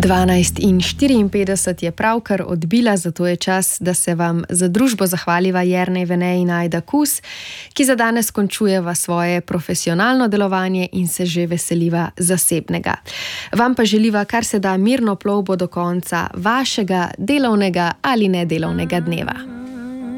12:54 je pravkar odbila, zato je čas, da se vam za družbo zahvaliva Jernej Vene in Ajda Kus, ki za danes končujeva svoje profesionalno delovanje in se že veseliva zasebnega. Vam pa želiva kar se da mirno plovbo do konca vašega delovnega ali nedelovnega dneva.